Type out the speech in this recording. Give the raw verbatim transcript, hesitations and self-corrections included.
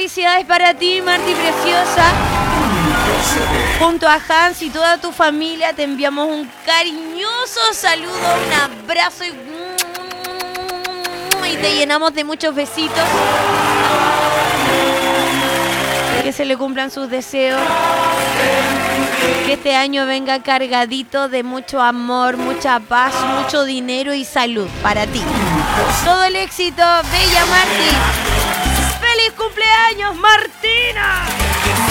felicidades para ti, Marti preciosa. Junto a Hans y toda tu familia te enviamos un cariñoso saludo, un abrazo y, y te llenamos de muchos besitos. Que se le cumplan sus deseos. Que este año venga cargadito de mucho amor, mucha paz, mucho dinero y salud para ti. Todo el éxito, bella Marti. ¡Feliz cumpleaños, Martina!